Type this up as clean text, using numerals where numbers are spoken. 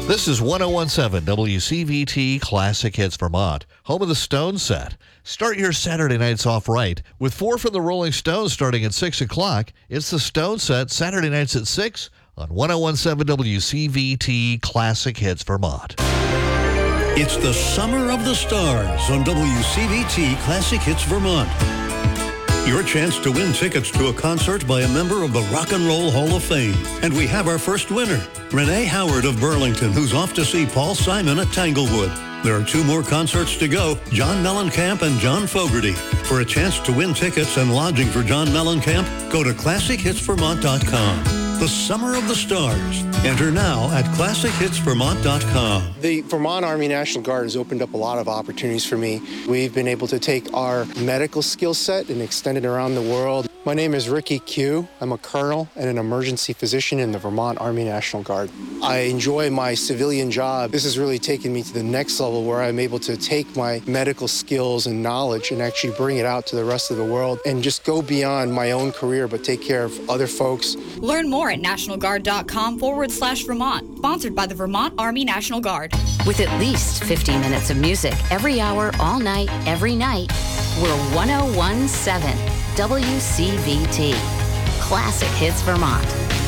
This is 1017 WCVT Classic Hits Vermont, home of the Stone Set. Start your Saturday nights off right with 4 from the Rolling Stones starting at 6 o'clock. It's the Stone Set, Saturday nights at 6 on 1017 WCVT Classic Hits Vermont. It's the Summer of the Stars on WCVT Classic Hits Vermont. Your chance to win tickets to a concert by a member of the Rock and Roll Hall of Fame. And we have our first winner, Renee Howard of Burlington, who's off to see Paul Simon at Tanglewood. There are 2 more concerts to go, John Mellencamp and John Fogerty. For a chance to win tickets and lodging for John Mellencamp, go to ClassicHitsVermont.com. The Summer of the Stars. Enter now at ClassicHitsVermont.com. The Vermont Army National Guard has opened up a lot of opportunities for me. We've been able to take our medical skill set and extend it around the world. My name is Ricky Q. I'm a colonel and an emergency physician in the Vermont Army National Guard. I enjoy my civilian job. This has really taken me to the next level where I'm able to take my medical skills and knowledge and actually bring it out to the rest of the world and just go beyond my own career but take care of other folks. Learn more at nationalguard.com/Vermont. Sponsored by the Vermont Army National Guard. With at least 50 minutes of music every hour, all night, every night, we're 1017 WCVT. Classic Hits Vermont.